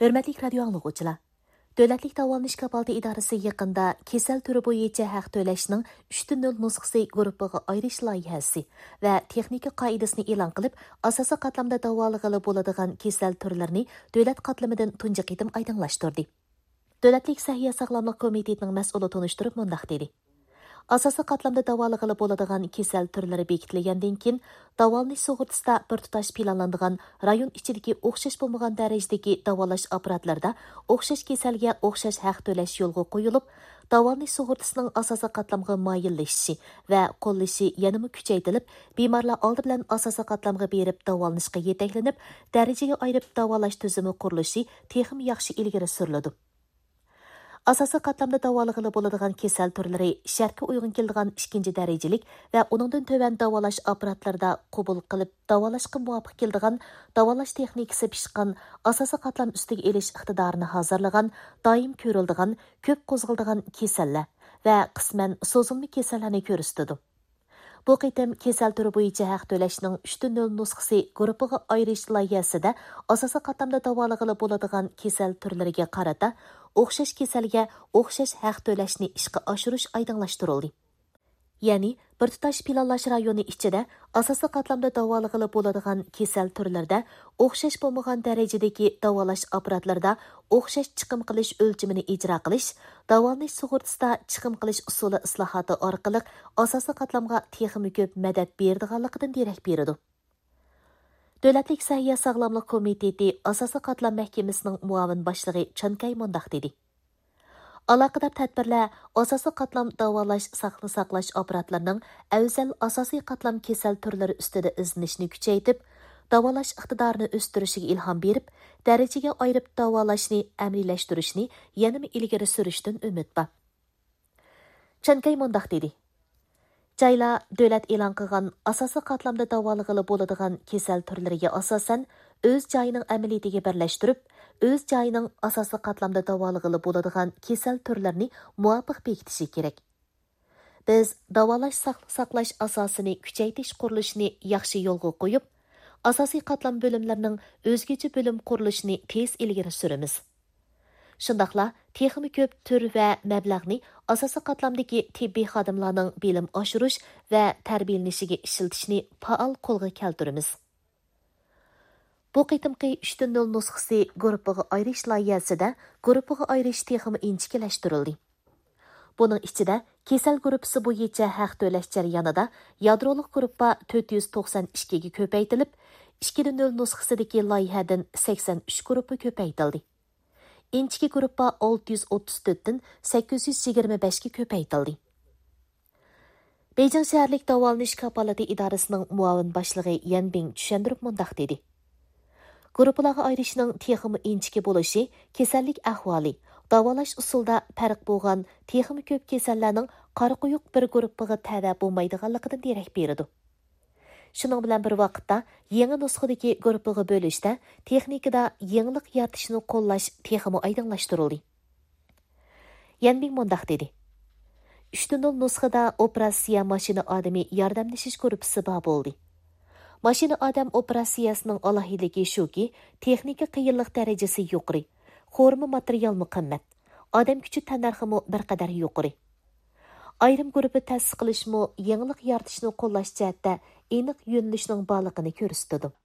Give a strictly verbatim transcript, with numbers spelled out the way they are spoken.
Hörmətli radio anlıqçılar. Dövlətlik davalanish kapalati idorasi yaqında kesal turi bo'yicha haq to'lashning uch nol nusxasi guruhiga ayirish loyihasi va texnika qoidasini e'lon qilib, asosiy qatlamda davolag'ili bo'ladigan kesal turlarini davlat qatlamidan tunji qitim aydinlashtirdi. Dövlətlik Səhiyyə Sağlamlıq Komitetinin mas'uli tunishtirib mundaq dedi. Asosiy qatlamda davolag'ili bo'ladigan kesal turlari bekitilgandan keyin davolanish sug'urtasida bir tutash planlanadigan rayon ichidagi o'xshash bo'lmagan darajadagi davolash apparatlarida o'xshash kasalga o'xshash haq to'lash yo'lga qo'yilib, davolanish sug'urtasining asosiy qatlamga moyillashishi va qo'llashi yanada kuchaytirilib, bemorlar oldi bilan asosiy qatlamga berib davolanishga yetaklanib, darajaga ayirib davolash tizimi qurilishi texnik yaxshi ilgari suriladi. Asosiy qatlamda davolag'ili bo'ladigan kasal turlari shartga uyg'un keladigan ikkinchi darajalik va uningdan to'van davolash apparatlarida qabul qilib davolashga muvofiq keladigan davolash texnikasi pishqan asosiy qatlam ustiga elish iqtidorini hozirlagan, doim ko'riladigan, ko'p qo'zg'aladigan kasallar va qisman so'zilma kasallarni ko'rsatadi. Bu qitim kesal turi bo'yicha haq to'lashning uch nol nusxasi guruhiga ayirish loyihasida asosiy qatlamda davolag'ili bo'ladigan kesal turlariga qarata o'xshash kasalga o'xshash haq to'lashni ishga oshirish aydinlashtirildi. Ya'ni bir tutash planlash rayoni ichida asosiy qatlamda davolag'ili bo'ladigan kesal turlarda o'xshash bo'lmagan darajadagi davolash apparatlarida o'xshash chiqim qilish o'lchimini ijro qilish, davolanish sug'urtasida chiqim qilish usuli islohoti orqali asosiy qatlamga texnik ko'p madad beradiganligidan derak beradi. Dövlətlik Səhiyyə Sağlamlıq Komiteti Asosiy qatlam mahkamasining muavin boshlig'i Chankay mundaq dedi. Aloqador tadbirlar asosiy qatlam davolash saqni saqlash apparatlarining afzal asosiy qatlam kasal turlari ustida izlanishni kuchaytirib, davolash iqtidorini o'stirishiga ilhom berib, darajaga ayirib davolashni amriylashtırishni yanada ilgari surishdan umid bor. Chankay mundaq dedi. Jaylar davlat e'lon qilgan asosiy qatlamda davolag'ili bo'ladigan kasal turlariga asosan o'z joyining amaliyatiga birlashtirib, o'z joyining asosiy qatlamda davolag'ili bo'ladigan kasal turlarini muvofiq bekitishi kerak. Biz davolash saqlash asosini kuchaytirish qurilishini yaxshi yo'lga qo'yib, asosiy qatlam bo'limlarining o'zgacha bo'lim qurilishini tez ilgari suramiz. Shundaqla texnik ko'p tur va mablag'ni asosiy qatlamdagi tibbiy xodimlarning bilim oshirish va tarbiyalanishiga ishlatishni faol qo'lga keltiramiz. Bu qitimqi uch nol nusxasi guruhiga ayirish loyihasida guruhiga ayirish texnik inchikilashtirildi. Buning ichida kasal guruhi bo'yicha haq to'lash jarayonida yadroliq guruhga to'rt yuz to'qson ikki ga ko'paytirilib, ikki nol nusxasidagi loyihadan sakson uch guruhi ko'paytirildi. İnchiki guruhga olti yuz o'ttiz to'rt dan sakkiz yuz yigirma besh ga ko'paytirildi. Beijing shaharlik davolanish kapalati idorasining muavin boshlig'i Yan Bing tushuntirib mundaq dedi. Guruhlarga ayirishning texnik inchiki bo'lishi kasallik ahvoli, davolash usulida farq bo'lgan texnik ko'p kasallarning qora quyuq bir guruhiga ta'da bo'lmaydiganligidan derak beradi. Shuning bilan bir vaqtda yangi nusxadagi guruhiga bo'lishda texnikada yangilik yaratishni qo'llash texmi aydinlashtirildi. Yanbing mundaq dedi. uch nol nusxada operatsiya mashina odami yordamlashish guruhi bor bo'ldi. Mashina odam operatsiyasining alohidligi shuki, texnika qiyinlik darajasi yuqori, xorma materialmi qimmat, odam kuchi tannarximi bir qadar yuqori. Ayrim guruhi ta'sis qilishmi yangilik yaratishni qo'llash jihatda aniq yo'nalishning borligini ko'rsatadi.